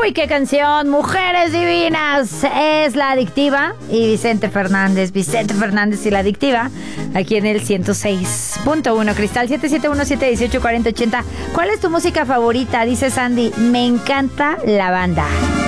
Uy, qué canción, Mujeres Divinas, es La Adictiva y Vicente Fernández y La Adictiva, aquí en el 106.1 Cristal, 771-718-4080. ¿Cuál es tu música favorita? Dice Sandy, me encanta la banda.